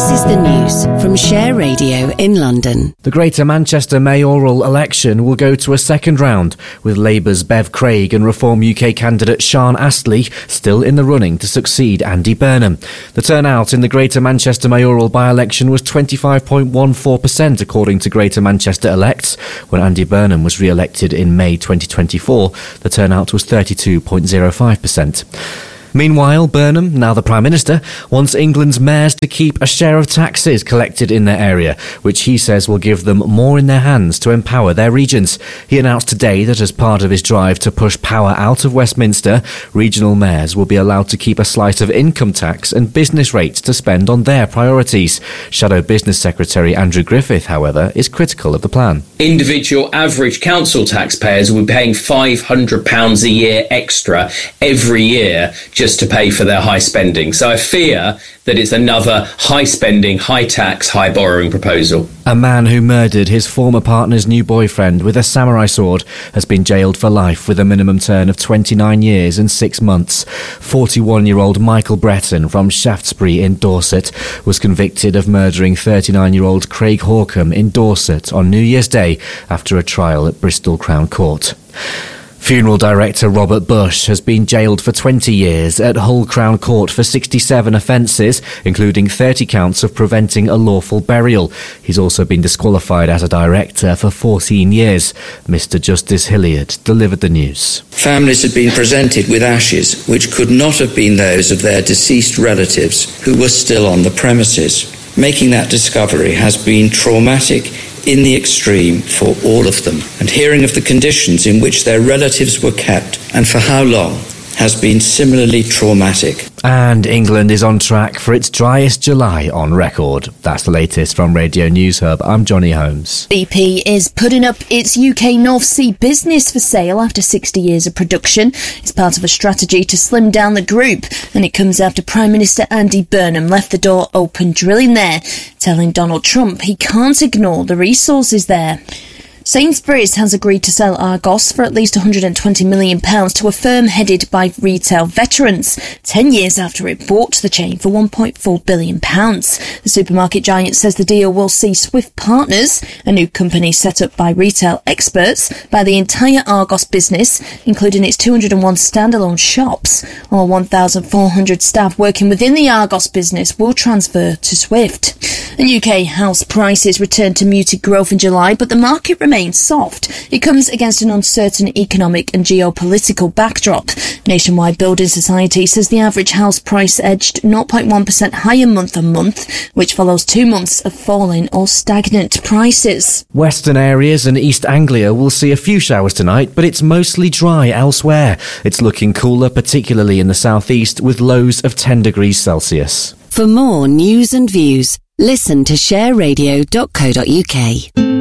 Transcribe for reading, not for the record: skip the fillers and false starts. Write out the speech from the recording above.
This is the news from Share Radio in London. The Greater Manchester mayoral election will go to a second round, with Labour's Bev Craig and Reform UK candidate Sean Astley still in the running to succeed Andy Burnham. The turnout in the Greater Manchester mayoral by-election was 25.14%, according to Greater Manchester Elects. When Andy Burnham was re-elected in May 2024, the turnout was 32.05%. Meanwhile, Burnham, now the Prime Minister, wants England's mayors to keep a share of taxes collected in their area, which he says will give them more in their hands to empower their regions. He announced today that as part of his drive to push power out of Westminster, regional mayors will be allowed to keep a slice of income tax and business rates to spend on their priorities. Shadow Business Secretary Andrew Griffith, however, is critical of the plan. Individual average council taxpayers will be paying £500 a year extra every year just to pay for their high spending. So I fear that it's another high spending, high tax, high borrowing proposal. A man who murdered his former partner's new boyfriend with a samurai sword has been jailed for life with a minimum term of 29 years and 6 months. 41-year-old Michael Breton from Shaftesbury in Dorset was convicted of murdering 39-year-old Craig Hawcombe in Dorset on New Year's Day after a trial at Bristol Crown Court. Funeral director Robert Bush has been jailed for 20 years at Hull Crown Court for 67 offences, including 30 counts of preventing a lawful burial. He's also been disqualified as a director for 14 years. Mr Justice Hilliard delivered the news. Families had been presented with ashes which could not have been those of their deceased relatives who were still on the premises. Making that discovery has been traumatic in the extreme for all of them, and hearing of the conditions in which their relatives were kept and for how long has been similarly traumatic. And England is on track for its driest July on record. That's the latest from Radio News Hub. I'm Johnny Holmes. BP is putting up its UK North Sea business for sale after 60 years of production. It's part of a strategy to slim down the group, and it comes after Prime Minister Andy Burnham left the door open drilling there, telling Donald Trump he can't ignore the resources there. Sainsbury's has agreed to sell Argos for at least £120 million to a firm headed by retail veterans, 10 years after it bought the chain for £1.4 billion. The supermarket giant says the deal will see Swift Partners, a new company set up by retail experts, buy the entire Argos business, including its 201 standalone shops. All 1,400 staff working within the Argos business will transfer to Swift. And UK house prices returned to muted growth in July, but the market remains soft. It comes against an uncertain economic and geopolitical backdrop. Nationwide Building Society says the average house price edged 0.1% higher month on month, which follows 2 months of falling or stagnant prices. Western areas and East Anglia will see a few showers tonight, but it's mostly dry elsewhere. It's looking cooler, particularly in the southeast, with lows of 10 degrees Celsius. For more news and views, listen to shareradio.co.uk.